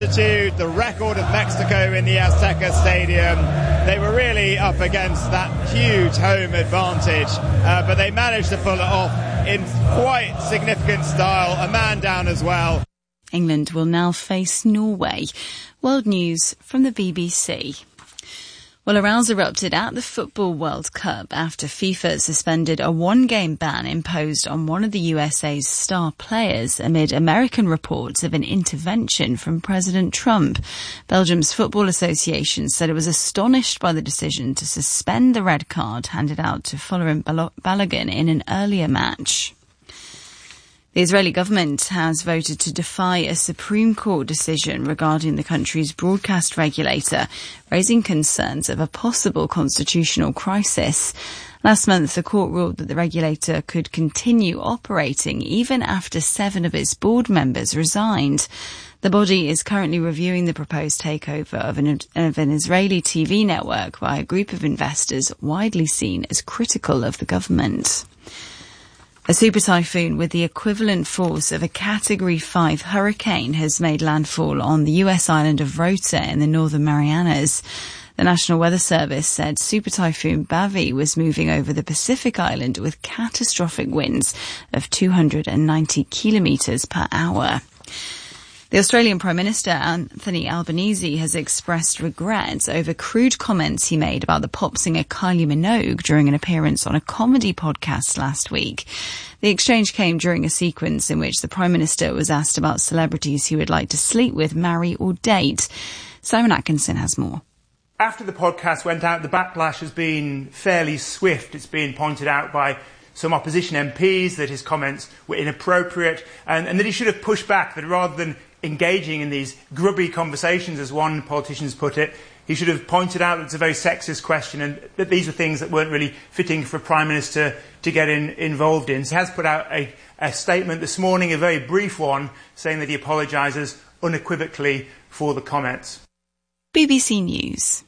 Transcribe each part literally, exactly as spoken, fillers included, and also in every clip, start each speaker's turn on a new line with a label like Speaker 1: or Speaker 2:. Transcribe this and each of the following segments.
Speaker 1: The record of Mexico in the Azteca Stadium, they were really up against that huge home advantage, uh, but they managed to pull it off in quite significant style, a man down as well.
Speaker 2: England will now face Norway. World News from the B B C. Well, a rows erupted at the Football World Cup after FIFA suspended a one-game ban imposed on one of the U S A's star players amid American reports of an intervention from President Trump. Belgium's Football Association said it was astonished by the decision to suspend the red card handed out to Folarin Balogun in an earlier match. The Israeli government has voted to defy a Supreme Court decision regarding the country's broadcast regulator, raising concerns of a possible constitutional crisis. Last month, the court ruled that the regulator could continue operating even after seven of its board members resigned. The body is currently reviewing the proposed takeover of an, of an Israeli T V network by a group of investors widely seen as critical of the government. A super typhoon with the equivalent force of a Category five hurricane has made landfall on the U S island of Rota in the Northern Marianas. The National Weather Service said Super Typhoon Bavi was moving over the Pacific island with catastrophic winds of two hundred ninety kilometres per hour. The Australian Prime Minister, Anthony Albanese, has expressed regret over crude comments he made about the pop singer Kylie Minogue during an appearance on a comedy podcast last week. The exchange came during a sequence in which the Prime Minister was asked about celebrities he would like to sleep with, marry or date. Simon Atkinson has more.
Speaker 3: After the podcast went out, the backlash has been fairly swift. It's been pointed out by some opposition M Ps that his comments were inappropriate and, and that he should have pushed back, that rather than engaging in these grubby conversations, as one politician has put it, he should have pointed out that it's a very sexist question and that these were things that weren't really fitting for a Prime Minister to get in, involved in. So he has put out a, a statement this morning, a very brief one, saying that he apologises unequivocally for the comments.
Speaker 2: B B C News.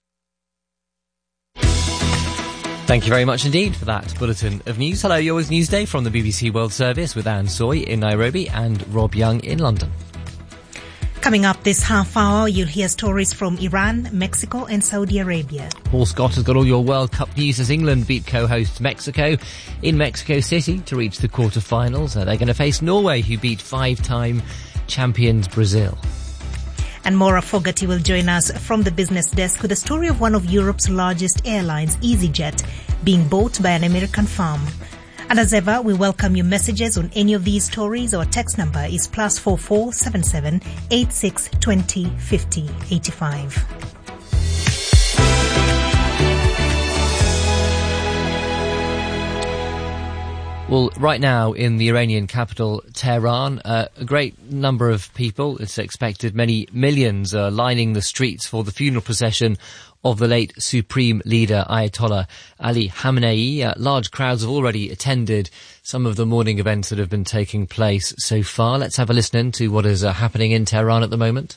Speaker 4: Thank you very much indeed for that bulletin of news. Hello, Yours Newsday from the B B C World Service with Anne Soy in Nairobi and Rob Young in London.
Speaker 5: Coming up this half hour, you'll hear stories from Iran, Mexico and Saudi Arabia.
Speaker 4: Paul Scott has got all your World Cup news as England beat co-hosts Mexico in Mexico City to reach the quarter-finals. Uh, they're going to face Norway, who beat five-time champions Brazil.
Speaker 5: And Maura Fogarty will join us from the business desk with a story of one of Europe's largest airlines, EasyJet, being bought by an American firm. And as ever, we welcome your messages on any of these stories. Our text number is plus four four seven seven eight six twenty fifty eighty five.
Speaker 4: Well, right now in the Iranian capital, Tehran, uh, a great number of people, it's expected many millions, are lining the streets for the funeral procession of the late Supreme Leader Ayatollah Ali Khamenei. Uh, large crowds have already attended some of the morning events that have been taking place so far. Let's have a listen to what is uh, happening in Tehran at the moment.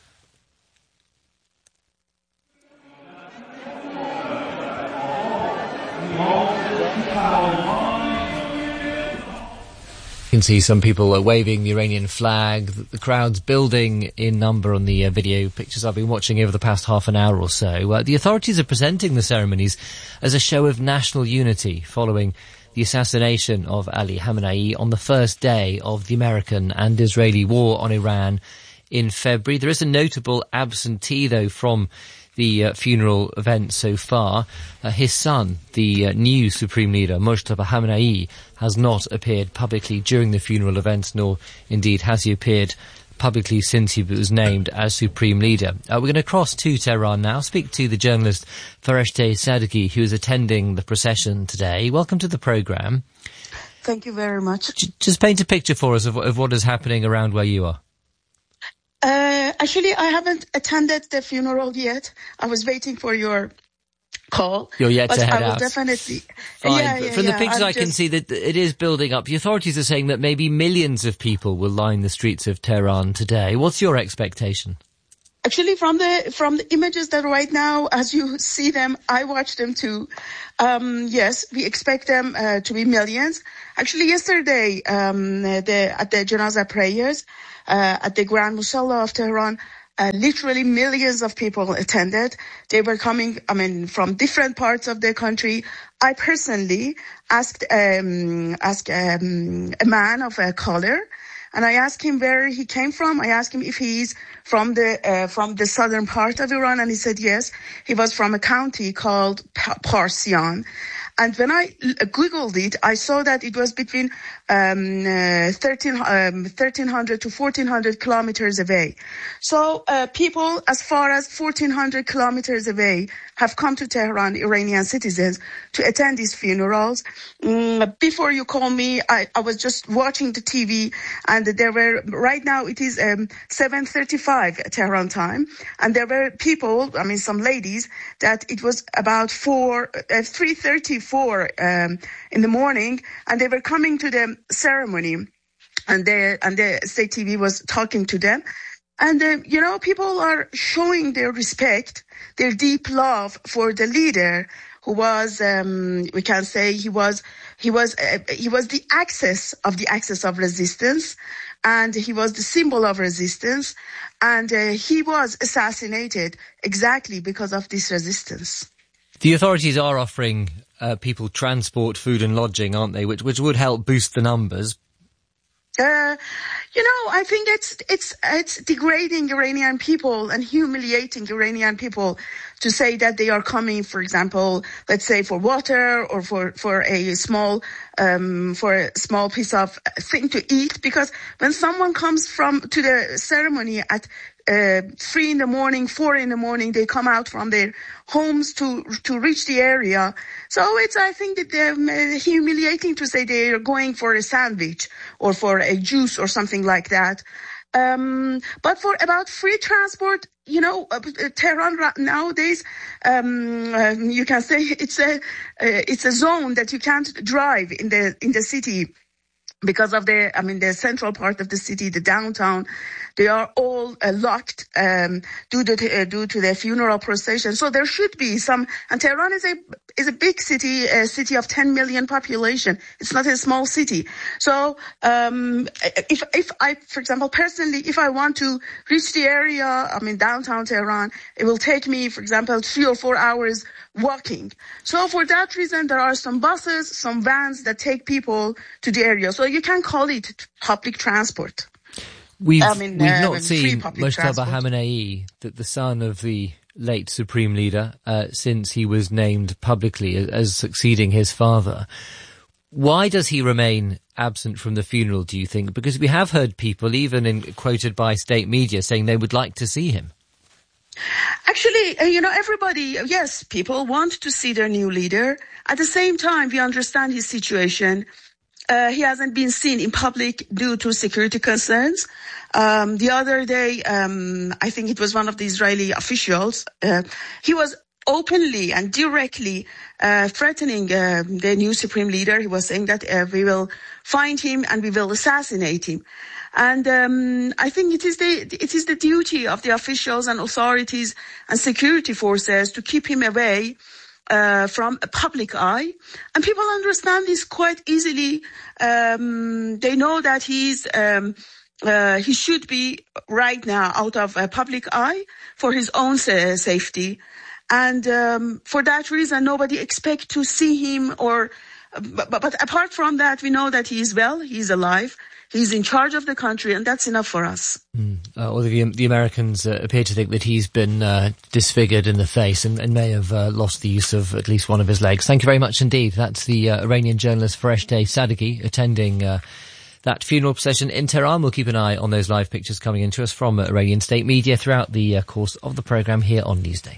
Speaker 4: You can see some people uh, waving the Iranian flag, the, the crowd's building in number on the uh, video pictures I've been watching over the past half an hour or so. Uh, the authorities are presenting the ceremonies as a show of national unity following the assassination of Ali Khamenei on the first day of the American and Israeli war on Iran in February. There is a notable absentee, though, from the uh, funeral event so far. Uh, his son, the uh, new Supreme Leader, Mojtaba Khamenei, has not appeared publicly during the funeral event, nor indeed has he appeared publicly since he was named as Supreme Leader. Uh, we're going to cross to Tehran now, speak to the journalist Fereshteh Sadeghi, who is attending the procession today. Welcome to the programme.
Speaker 6: Thank you very much.
Speaker 4: J- just paint a picture for us of, of what is happening around where you are.
Speaker 6: Uh, actually, I haven't attended the funeral yet. I was waiting for your call.
Speaker 4: You're yet
Speaker 6: but
Speaker 4: to head
Speaker 6: I will
Speaker 4: out.
Speaker 6: Definitely.
Speaker 4: Fine.
Speaker 6: Yeah,
Speaker 4: but
Speaker 6: yeah,
Speaker 4: from
Speaker 6: yeah,
Speaker 4: the pictures
Speaker 6: I'm
Speaker 4: I can
Speaker 6: just...
Speaker 4: see that it is building up. The authorities are saying that maybe millions of people will line the streets of Tehran today. What's your expectation?
Speaker 6: Actually, from the from the images that right now, as you see them, I watch them too. Um, yes, we expect them uh, to be millions. Actually, yesterday, um, the, at the Janazah prayers uh, at the Grand Musalla of Tehran, Uh, literally millions of people attended. They were coming, I mean, from different parts of the country. I personally asked, um, asked um, a man of a color, and I asked him where he came from. I asked him if he's from the uh, from the southern part of Iran, and he said yes. He was from a county called Parsian. And when I Googled it, I saw that it was between um, uh, thirteen, um, thirteen hundred to fourteen hundred kilometers away. So uh, people as far as fourteen hundred kilometers away have come to Tehran, Iranian citizens, to attend these funerals. Mm, before you call me, I, I was just watching the T V, and there were, right now it is um, seven thirty-five Tehran time, and there were people, I mean some ladies, that it was about four, uh, three thirty-four um, in the morning, and they were coming to the ceremony, and the, and the state T V was talking to them. And, uh, you know, people are showing their respect, their deep love for the leader who was, um, we can say he was, he was, uh, he was the axis of the axis of resistance, and he was the symbol of resistance, and uh, he was assassinated exactly because of this resistance.
Speaker 4: The authorities are offering uh, people transport, food and lodging, aren't they, which, which would help boost the numbers.
Speaker 6: Uh, you know, I think it's it's it's degrading Iranian people and humiliating Iranian people to say that they are coming, for example, let's say for water or for for a small um for a small piece of thing to eat. Because when someone comes from to the ceremony at uh, three in the morning, four in the morning, they come out from their homes to to reach the area. So it's, I think that they're uh, humiliating to say they are going for a sandwich or for a juice or something like that. Um, but for about free transport, you know, uh, Tehran nowadays, um, uh, you can say it's a uh, it's a zone that you can't drive in the in the city. Because of the, I mean, the central part of the city, the downtown, they are all uh, locked um, due to uh, due to the funeral procession. So there should be some. And Tehran is a is a big city, a city of ten million population. It's not a small city. So um, if if I, for example, personally, if I want to reach the area, I mean, downtown Tehran, it will take me, for example, three or four hours walking. So for that reason, there are some buses, some vans that take people to the area. So you can call it public transport.
Speaker 4: We've,
Speaker 6: I mean,
Speaker 4: we've
Speaker 6: uh,
Speaker 4: not seen
Speaker 6: Mojtaba
Speaker 4: Khamenei, the, the son of the late supreme leader, uh, since he was named publicly as, as succeeding his father. Why does he remain absent from the funeral, do you think? Because we have heard people, even in, quoted by state media, saying they would like to see him.
Speaker 6: Actually, uh, you know, everybody, yes, people want to see their new leader. At the same time, we understand his situation. Uh, he hasn't been seen in public due to security concerns. Um, the other day, um, I think it was one of the Israeli officials, uh, he was openly and directly uh, threatening uh, the new supreme leader. He was saying that uh, we will find him and we will assassinate him. And um, I think it is the it is the duty of the officials and authorities and security forces to keep him away uh, from a public eye. And people understand this quite easily. Um, they know that he's um, uh, he should be right now out of a public eye for his own sa- safety. And um, for that reason, nobody expects to see him. Or, but, but apart from that, we know that he is well, he is alive. He's in charge of the country, and that's enough for us.
Speaker 4: Mm. Uh, well, the, the Americans uh, appear to think that he's been uh, disfigured in the face and, and may have uh, lost the use of at least one of his legs. Thank you very much indeed. That's the uh, Iranian journalist Fereshteh Sadeghi attending uh, that funeral procession in Tehran. We'll keep an eye on those live pictures coming into us from uh, Iranian state media throughout the uh, course of the programme here on Newsday.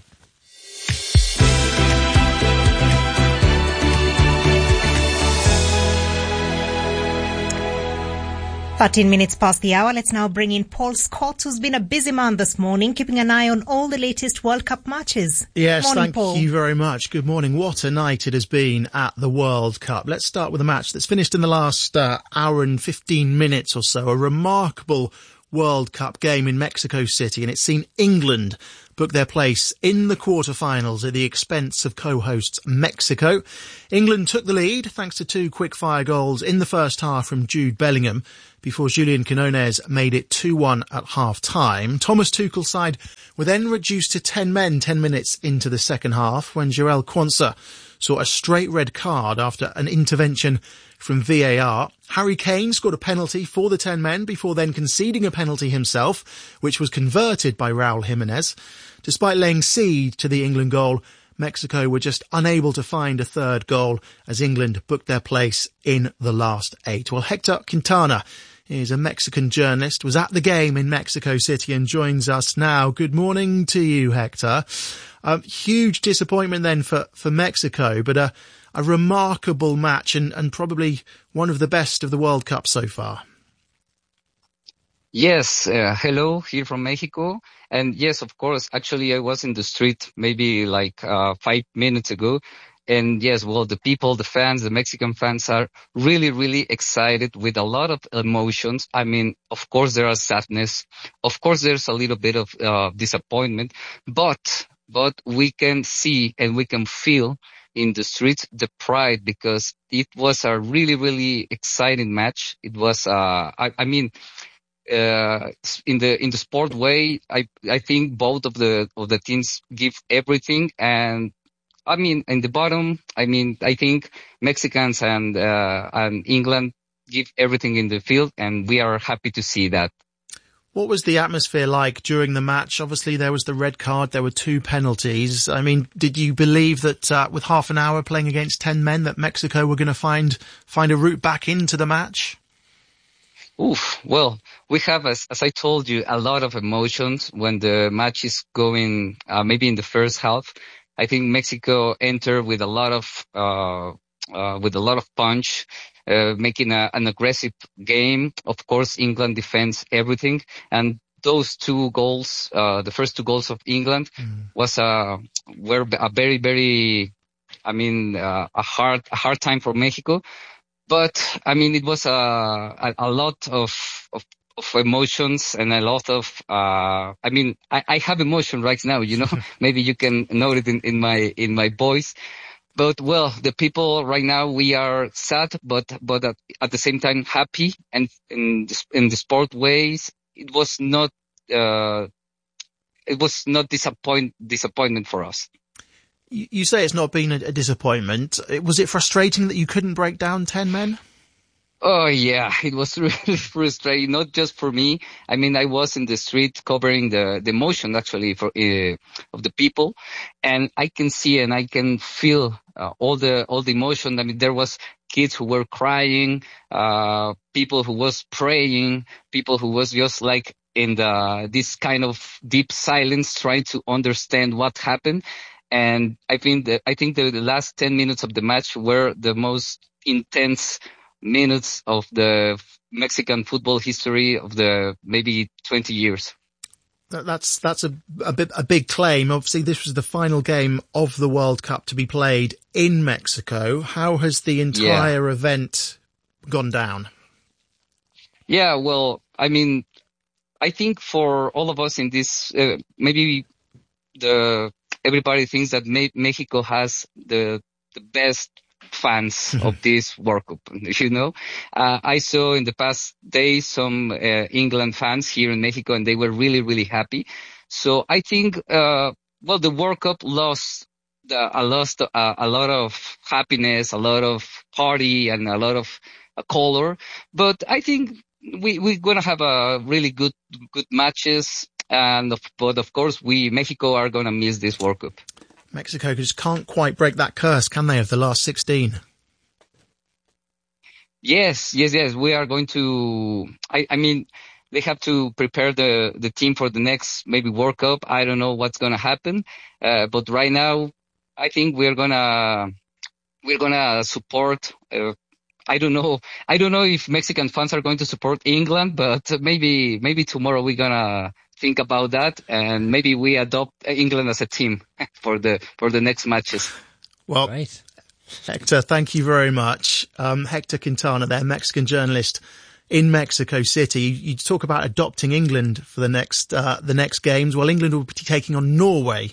Speaker 5: thirteen minutes past the hour. Let's now bring in Paul Scott, who's been a busy man this morning, keeping an eye on all the latest World Cup matches.
Speaker 7: Yes,
Speaker 5: morning,
Speaker 7: thank
Speaker 5: Paul.
Speaker 7: you very much. Good morning. What a night it has been at the World Cup. Let's start with a match that's finished in the last uh, hour and fifteen minutes or so. A remarkable World Cup game in Mexico City, and it's seen England book their place in the quarterfinals at the expense of co-hosts Mexico. England took the lead thanks to two quick-fire goals in the first half from Jude Bellingham before Julian Quinones made it two one at half-time. Thomas Tuchel's side were then reduced to ten men ten minutes into the second half when Jarell Quansah saw a straight red card after an intervention from V A R. Harry Kane scored a penalty for the ten men before then conceding a penalty himself, which was converted by Raul Jimenez. Despite laying siege to the England goal, Mexico were just unable to find a third goal as England booked their place in the last eight. Well, Hector Quintana is a Mexican journalist, was at the game in Mexico City and joins us now. Good morning to you, Hector. Um, huge disappointment then for, for Mexico, but a, a remarkable match and, and probably one of the best of the World Cup so far.
Speaker 8: Yes, uh, hello, here from Mexico. And yes, of course, actually I was in the street maybe like uh, five minutes ago. And yes, well, the people, the fans, the Mexican fans are really, really excited with a lot of emotions. I mean, of course, there are sadness. Of course, there's a little bit of uh, disappointment, but, but we can see and we can feel in the streets the pride because it was a really, really exciting match. It was, uh, I, I mean, uh, in the, in the sport way, I, I think both of the, of the teams give everything. And I mean, in the bottom, I mean, I think Mexicans and, uh, and England give everything in the field and we are happy to see that.
Speaker 7: What was the atmosphere like during the match? Obviously there was the red card, there were two penalties. I mean, did you believe that, uh, with half an hour playing against ten men that Mexico were going to find, find a route back into the match?
Speaker 8: Oof. Well, we have, as, as I told you, a lot of emotions when the match is going, uh, maybe in the first half. I think Mexico entered with a lot of, uh, uh, with a lot of punch, uh, making a, an aggressive game. Of course, England defends everything. And those two goals, uh, the first two goals of England mm. was, uh, were a very, very, I mean, uh, a hard, a hard time for Mexico. But, I mean, it was, uh, a, a lot of, of, of emotions and a lot of, uh, I mean, I, I have emotion right now, you know, maybe you can note it in, in my, in my voice. But, well, the people right now, we are sad, but, but at, at the same time happy. And in the, in the sport ways, it was not, uh, it was not disappoint, disappointment for us.
Speaker 7: You say it's not been a disappointment. Was it frustrating that you couldn't break down ten men?
Speaker 8: Oh, yeah, it was really frustrating, not just for me. I mean, I was in the street covering the, the emotion, actually, for uh, of the people. And I can see and I can feel uh, all the all the emotion. I mean, there was kids who were crying, uh, people who was praying, people who was just like in the this kind of deep silence trying to understand what happened. And I think that, I think the, the last ten minutes of the match were the most intense minutes of the Mexican football history of the maybe twenty years.
Speaker 7: That's, that's a, a bit, a big claim. Obviously, this was the final game of the World Cup to be played in Mexico. How has the entire yeah. event gone down?
Speaker 8: Yeah, well, I mean, I think for all of us in this, uh, maybe the, everybody thinks that Me- Mexico has the the best fans of this World Cup. You know, uh, I saw in the past days some uh, England fans here in Mexico, and they were really, really happy. So I think, uh, well, the World Cup lost the, a lost uh, a lot of happiness, a lot of party, and a lot of uh, color. But I think we we're gonna have a really good good matches. And of, but of course, we Mexico are going to miss this World Cup.
Speaker 7: Mexico just can't quite break that curse, can they, of the last sixteen?
Speaker 8: Yes, yes, yes. We are going to. I, I mean, they have to prepare the the team for the next maybe World Cup. I don't know what's going to happen, uh, but right now, I think we're gonna we're gonna support. Uh, I don't know. I don't know if Mexican fans are going to support England, but maybe maybe tomorrow we're gonna think about that, and maybe we adopt England as a team for the for the next matches.
Speaker 7: Well,
Speaker 4: right.
Speaker 7: Hector, thank you very much. Um, Hector Quintana there, Mexican journalist in Mexico City. You, you talk about adopting England for the next uh, the next games. Well, England will be taking on Norway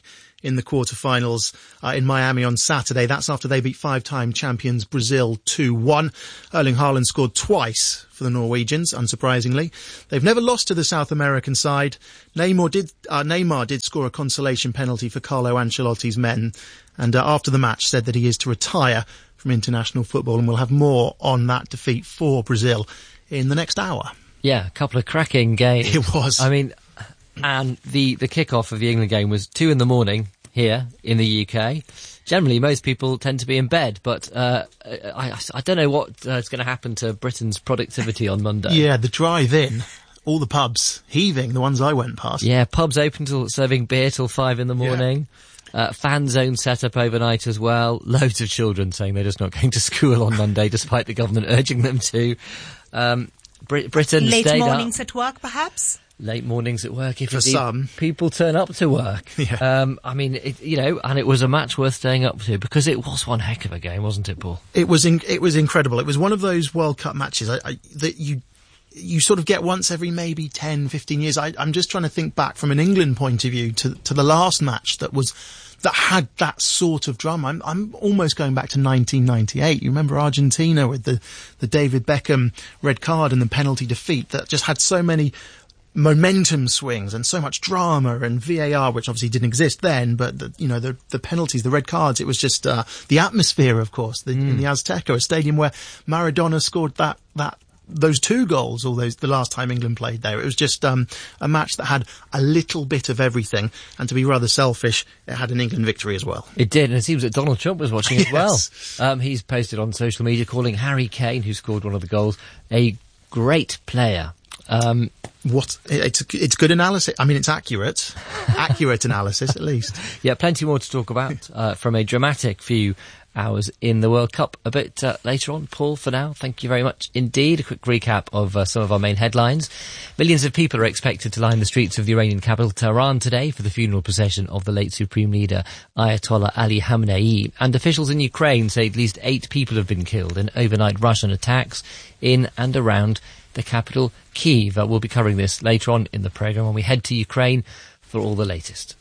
Speaker 7: in the quarterfinals uh, in Miami on Saturday. That's after they beat five-time champions Brazil two one. Erling Haaland scored twice for the Norwegians, unsurprisingly. They've never lost to the South American side. Neymar did, uh, Neymar did score a consolation penalty for Carlo Ancelotti's men, and uh, after the match said that he is to retire from international football, and we'll have more on that defeat for Brazil in the next hour.
Speaker 4: Yeah, a couple of cracking games.
Speaker 7: It was.
Speaker 4: I mean, and the, the kick-off of the England game was two in the morning here in the U K. Generally, most people tend to be in bed, but uh, I, I don't know what uh, is going to happen to Britain's productivity on Monday.
Speaker 7: Yeah, the drive-in, all the pubs heaving, the ones I went past.
Speaker 4: Yeah, pubs open till serving beer till five in the morning. Yeah. Uh, fan zone set up overnight as well. Loads of children saying they're just not going to school on Monday, despite the government urging them to. Um, Brit- Britain
Speaker 5: Late
Speaker 4: stayed
Speaker 5: mornings
Speaker 4: up.
Speaker 5: at work, perhaps?
Speaker 4: Late mornings at work, if
Speaker 7: For
Speaker 4: indeed
Speaker 7: some.
Speaker 4: people turn up to work.
Speaker 7: Yeah.
Speaker 4: Um, I mean, it, you know, and it was a match worth staying up to, because it was one heck of a game, wasn't it, Paul?
Speaker 7: It was in, it was incredible. It was one of those World Cup matches I, I, that you you sort of get once every maybe ten, fifteen years. I, I'm just trying to think back from an England point of view to to the last match that was that had that sort of drama. I'm, I'm almost going back to nineteen ninety-eight. You remember Argentina with the, the David Beckham red card and the penalty defeat that just had so many momentum swings and so much drama, and V A R, which obviously didn't exist then, but the, you know, the, the penalties, the red cards, it was just, uh, the atmosphere, of course, the, mm. in the Azteca, a stadium where Maradona scored that, that, those two goals, all those, the last time England played there. It was just, um, a match that had a little bit of everything, and to be rather selfish, it had an England victory as well.
Speaker 4: It did, and it seems that Donald Trump was watching as
Speaker 7: Yes.
Speaker 4: well. Um, he's posted on social media calling Harry Kane, who scored one of the goals, a great player. Um,
Speaker 7: What it's it's good analysis. I mean, it's accurate, accurate analysis at least.
Speaker 4: Yeah, plenty more to talk about uh, from a dramatic few hours in the World Cup a bit uh, later on. Paul, for now, thank you very much indeed. A quick recap of uh, some of our main headlines. Millions of people are expected to line the streets of the Iranian capital Tehran today for the funeral procession of the late Supreme Leader Ayatollah Ali Khamenei. And officials in Ukraine say at least eight people have been killed in overnight Russian attacks in and around the capital, Kyiv. Uh, we'll be covering this later on in the programme when we head to Ukraine for all the latest.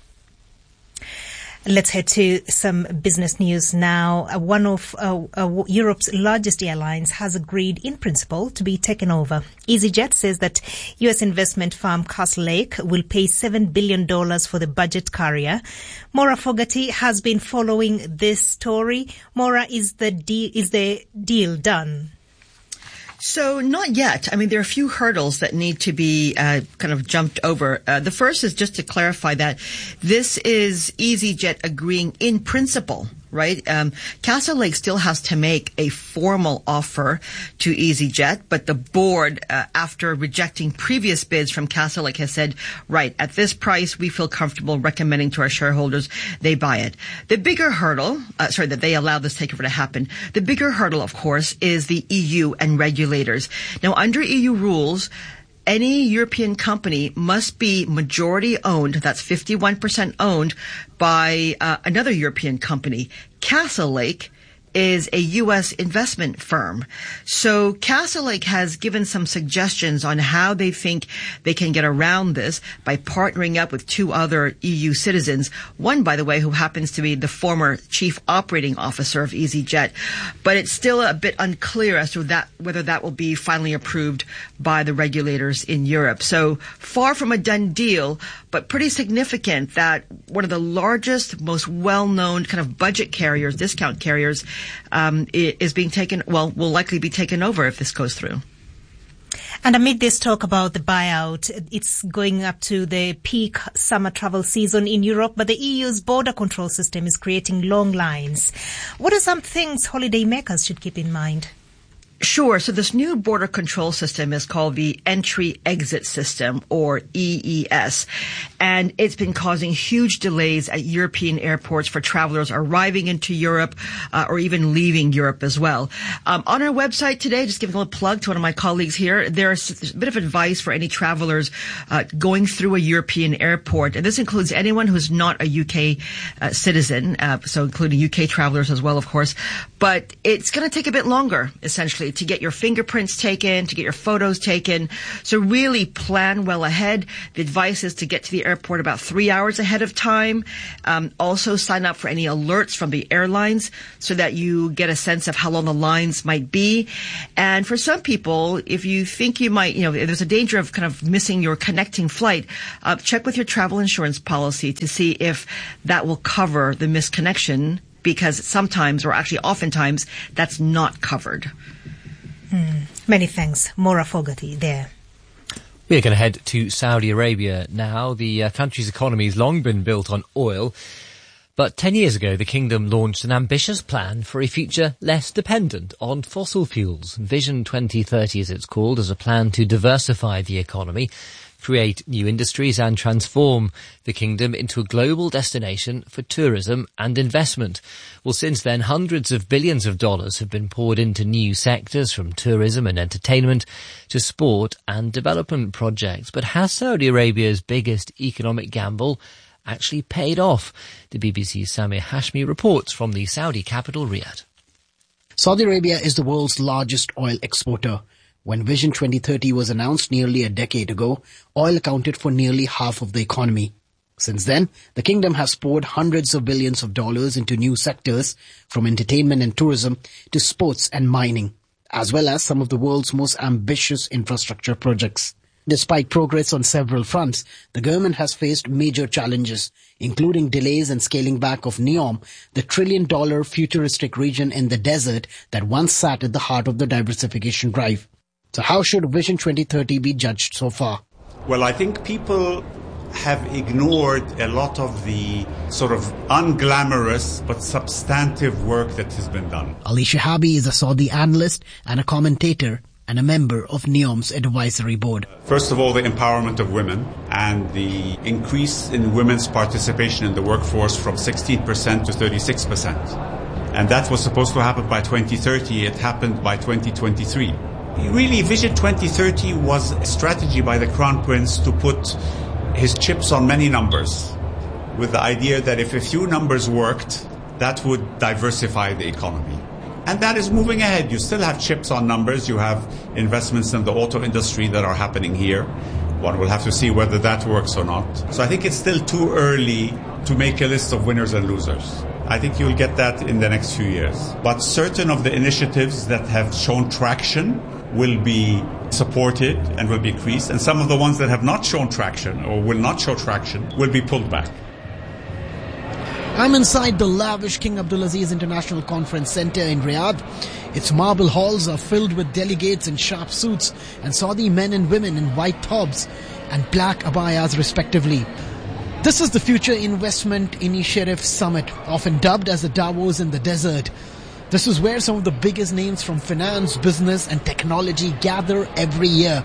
Speaker 5: Let's head to some business news now. Uh, one of uh, uh, Europe's largest airlines has agreed in principle to be taken over. EasyJet says that U S investment firm Castlelake will pay seven billion dollars for the budget carrier. Maura Fogarty has been following this story. Maura, is the de- is the deal done?
Speaker 9: So not yet. I mean, there are a few hurdles that need to be uh, kind of jumped over. Uh, the first is just to clarify that this is EasyJet agreeing in principle, right? Um, Castlelake still has to make a formal offer to EasyJet, but the board, uh, after rejecting previous bids from Castlelake, has said, right, at this price, we feel comfortable recommending to our shareholders they buy it. The bigger hurdle, uh, sorry, that they allow this takeover to happen. The bigger hurdle, of course, is the E U and regulators. Now, under E U rules, any European company must be majority owned, that's fifty-one percent owned, by uh, another European company. Castlelake is a U S investment firm. So Castlelake has given some suggestions on how they think they can get around this by partnering up with two other E U citizens. One, by the way, who happens to be the former chief operating officer of EasyJet. But it's still a bit unclear as to that whether that will be finally approved by the regulators in Europe. So far from a done deal, but pretty significant that one of the largest, most well-known kind of budget carriers, discount carriers, um, is being taken, well, will likely be taken over if this goes through.
Speaker 5: And amid this talk about the buyout, it's going up to the peak summer travel season in Europe, but the E U's border control system is creating long lines. What are some things holidaymakers should keep in mind?
Speaker 9: Sure. So this new border control system is called the Entry-Exit System, or E E S. And it's been causing huge delays at European airports for travelers arriving into Europe uh, or even leaving Europe as well. Um, on our website today, just giving a little plug to one of my colleagues here, there's a bit of advice for any travelers uh, going through a European airport. And this includes anyone who's not a U K uh, citizen, uh, so including U K travelers as well, of course. But it's going to take a bit longer, essentially, to get your fingerprints taken, to get your photos taken. So really plan well ahead. The advice is to get to the airport about three hours ahead of time. Um, also sign up for any alerts from the airlines so that you get a sense of how long the lines might be. And for some people, if you think you might, you know, if there's a danger of kind of missing your connecting flight, uh, check with your travel insurance policy to see if that will cover the missed connection, because sometimes, or actually oftentimes, that's not covered.
Speaker 5: Mm. Many thanks. Maura Fogarty there.
Speaker 4: We're going to head to Saudi Arabia now. The uh, country's economy has long been built on oil. But ten years ago, the kingdom launched an ambitious plan for a future less dependent on fossil fuels. Vision twenty thirty, as it's called, as a plan to diversify the economy, create new industries and transform the kingdom into a global destination for tourism and investment. Well, since then, hundreds of billions of dollars have been poured into new sectors, from tourism and entertainment to sport and development projects. But has Saudi Arabia's biggest economic gamble actually paid off? The B B C's Samir Hashmi reports from the Saudi capital, Riyadh.
Speaker 10: Saudi Arabia is the world's largest oil exporter. When Vision twenty thirty was announced nearly a decade ago, oil accounted for nearly half of the economy. Since then, the kingdom has poured hundreds of billions of dollars into new sectors, from entertainment and tourism to sports and mining, as well as some of the world's most ambitious infrastructure projects. Despite progress on several fronts, the government has faced major challenges, including delays and scaling back of NEOM, the trillion-dollar futuristic region in the desert that once sat at the heart of the diversification drive. So how should Vision twenty thirty be judged so far?
Speaker 11: Well, I think people have ignored a lot of the sort of unglamorous but substantive work that has been done.
Speaker 10: Ali Shahabi is a Saudi analyst and a commentator and a member of NEOM's advisory board.
Speaker 11: First of all, the empowerment of women and the increase in women's participation in the workforce from sixteen percent to thirty-six percent. And that was supposed to happen by twenty thirty. It happened by twenty twenty-three. Really, Vision twenty thirty was a strategy by the Crown Prince to put his chips on many numbers, with the idea that if a few numbers worked, that would diversify the economy. And that is moving ahead. You still have chips on numbers. You have investments in the auto industry that are happening here. One will have to see whether that works or not. So I think it's still too early to make a list of winners and losers. I think you'll get that in the next few years. But certain of the initiatives that have shown traction will be supported and will be increased. And some of the ones that have not shown traction or will not show traction will be pulled back.
Speaker 10: I'm inside the lavish King Abdulaziz International Conference Center in Riyadh. Its marble halls are filled with delegates in sharp suits and Saudi men and women in white thobs and black abayas respectively. This is the Future Investment Initiative Summit, often dubbed as the Davos in the desert. This is where some of the biggest names from finance, business and technology gather every year.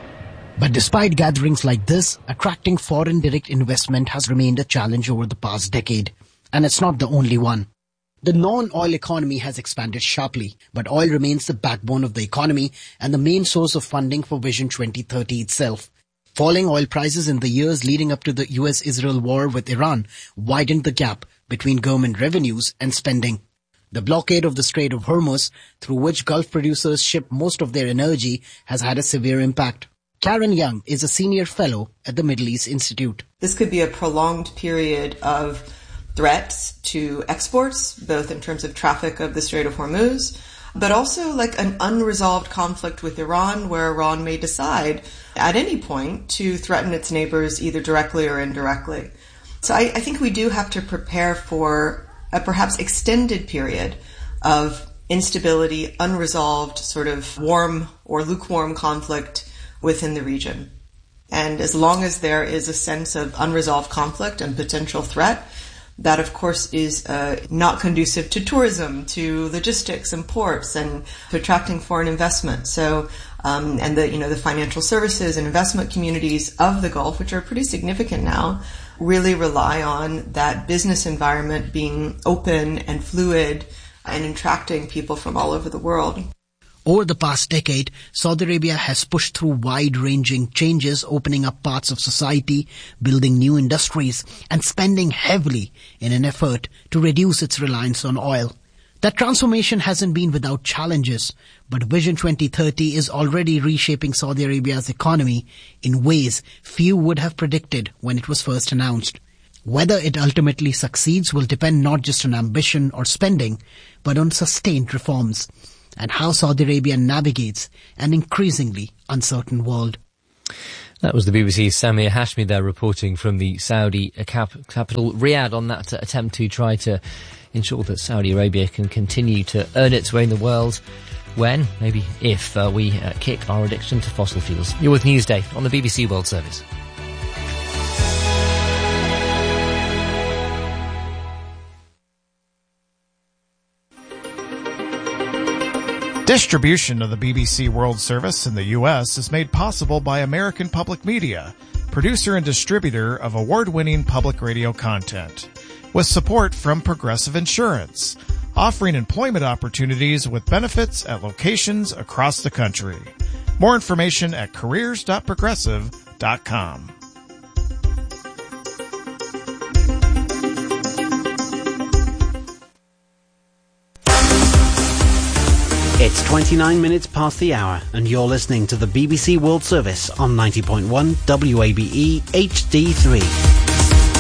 Speaker 10: But despite gatherings like this, attracting foreign direct investment has remained a challenge over the past decade. And it's not the only one. The non-oil economy has expanded sharply, but oil remains the backbone of the economy and the main source of funding for Vision twenty thirty itself. Falling oil prices in the years leading up to the U S Israel war with Iran widened the gap between government revenues and spending. The blockade of the Strait of Hormuz, through which Gulf producers ship most of their energy, has had a severe impact. Karen Young is a senior fellow at the Middle East Institute.
Speaker 12: This could be a prolonged period of threats to exports, both in terms of traffic of the Strait of Hormuz, but also like an unresolved conflict with Iran, where Iran may decide at any point to threaten its neighbors either directly or indirectly. So I, I think we do have to prepare for a perhaps extended period of instability, unresolved sort of warm or lukewarm conflict within the region. And as long as there is a sense of unresolved conflict and potential threat, that of course is uh, not conducive to tourism, to logistics and ports, and to attracting foreign investment. So, um, and the you know the financial services and investment communities of the Gulf, which are pretty significant now, really rely on that business environment being open and fluid and attracting people from all over the world.
Speaker 10: Over the past decade, Saudi Arabia has pushed through wide-ranging changes, opening up parts of society, building new industries, and spending heavily in an effort to reduce its reliance on oil. That transformation hasn't been without challenges, but Vision twenty thirty is already reshaping Saudi Arabia's economy in ways few would have predicted when it was first announced. Whether it ultimately succeeds will depend not just on ambition or spending, but on sustained reforms and how Saudi Arabia navigates an increasingly uncertain world.
Speaker 4: That was the B B C's Samir Hashmi there reporting from the Saudi cap- capital Riyadh on that uh, attempt to try to ensure that Saudi Arabia can continue to earn its way in the world when, maybe if, uh, we uh, kick our addiction to fossil fuels. You're with Newsday on the B B C World Service.
Speaker 13: Distribution of the B B C World Service in the U S is made possible by American Public Media, producer and distributor of award-winning public radio content, with support from Progressive Insurance, offering employment opportunities with benefits at locations across the country. More information at careers dot progressive dot com.
Speaker 14: It's twenty-nine minutes past the hour, and you're listening to the B B C World Service on ninety point one W A B E H D three.